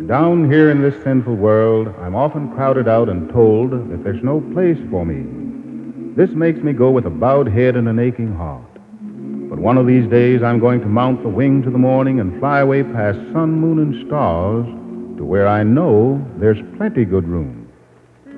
Down here in this sinful world, I'm often crowded out and told that there's no place for me. This makes me go with a bowed head and an aching heart. But one of these days, I'm going to mount the wings of the morning and fly away past sun, moon, and stars to where I know there's plenty good room.